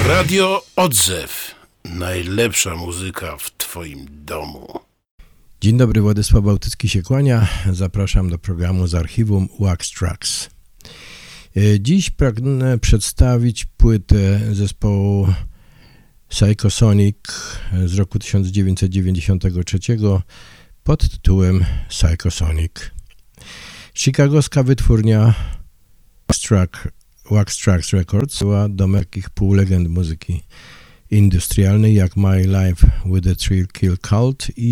Radio Odzew. Najlepsza muzyka w twoim domu. Dzień dobry, Władysław Bałtycki się kłania. Zapraszam do programu z archiwum Wax Trax. Dziś pragnę przedstawić płytę zespołu Psychosonic z roku 1993 pod tytułem Psychosonic. Chicagowska wytwórnia Wax Trax Records była domem takich półlegend muzyki industrialnej jak My Life with the Thrill Kill Cult i